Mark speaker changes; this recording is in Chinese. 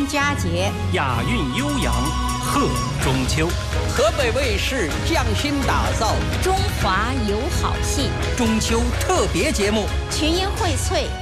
Speaker 1: 佳节，
Speaker 2: 雅韵悠扬贺中秋。
Speaker 3: 河北卫视匠心打造
Speaker 4: 中华有好戏
Speaker 3: 中秋特别节目，
Speaker 1: 群英荟萃，